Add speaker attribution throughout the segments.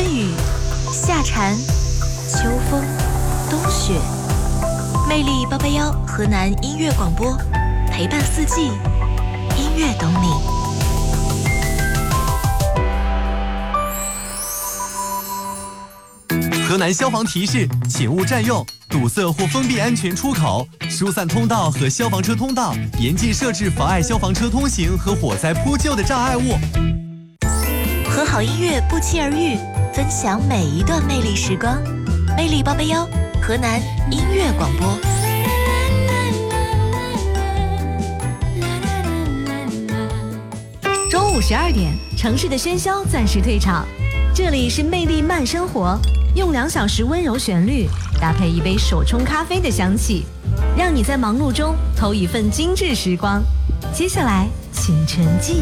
Speaker 1: 雨、夏蝉、秋风、冬雪。魅力881河南音乐广播，陪伴四季，音乐懂你。
Speaker 2: 河南消防提示：请勿占用、堵塞或封闭安全出口、疏散通道和消防车通道，严禁设置妨碍消防车通行和火灾扑救的障碍物。
Speaker 1: 和好音乐不期而遇，分享每一段魅力时光。魅力881河南音乐广播。
Speaker 3: 中午12点，城市的喧嚣暂时退场，这里是魅力慢生活，用2小时温柔旋律搭配一杯手冲咖啡的香气，让你在忙碌中偷一份精致时光。接下来请沉浸。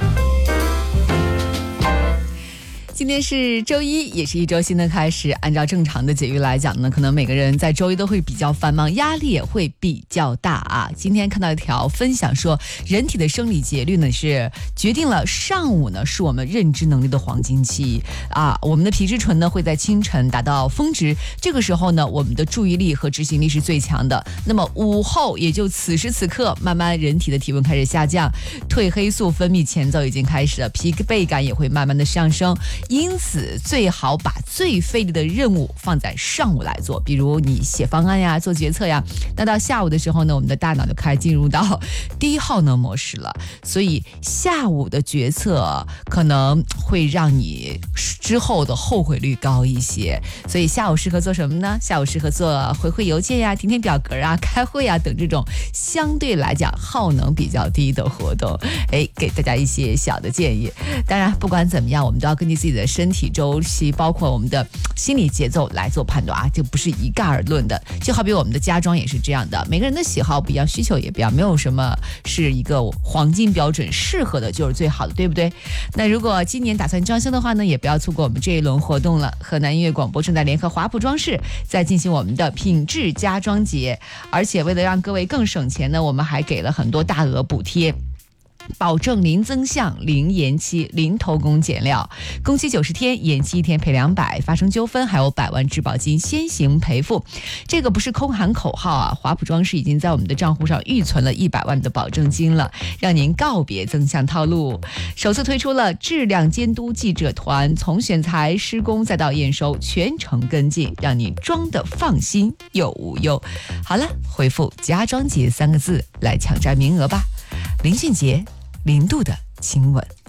Speaker 4: 今天是周一，也是一周新的开始。按照正常的节律来讲呢，可能每个人在周一都会比较繁忙，压力也会比较大啊。今天看到一条分享说，人体的生理节律呢是决定了上午呢是我们认知能力的黄金期啊。我们的皮质醇呢会在清晨达到峰值，这个时候呢我们的注意力和执行力是最强的。那么午后，也就此时此刻，慢慢人体的体温开始下降，褪黑素分泌前奏已经开始了，疲惫感也会慢慢的上升。因此最好把最费力的任务放在上午来做，比如你写方案呀，做决策呀。那到下午的时候呢，我们的大脑就开始进入到低耗能模式了，所以下午的决策可能会让你之后的后悔率高一些。所以下午适合做什么呢？下午适合做回邮件呀、填表格啊、开会啊等这种相对来讲耗能比较低的活动。给大家一些小的建议。当然不管怎么样，我们都要根据自己的身体周期，包括我们的心理节奏来做判断啊，这不是一概而论的。就好比我们的家装也是这样的，每个人的喜好不一样，需求也不一样，没有什么是一个黄金标准，适合的就是最好的，对不对？那如果今年打算装修的话呢，也不要错过我们这一轮活动了。河南音乐广播正在联合华普装饰在进行我们的品质家装节，而且为了让各位更省钱呢，我们还给了很多大额补贴，保证零增项、零延期、零偷工减料，工期90天，延期1天赔200，发生纠纷还有100万质保金先行赔付。这个不是空喊口号啊，华普装饰已经在我们的账户上预存了100万的保证金了，让您告别增项套路。首次推出了质量监督记者团，从选材、施工再到验收，全程跟进，让你装得放心又无忧。好了，回复家装节3个字来抢占名额吧。林俊杰、零度的亲吻。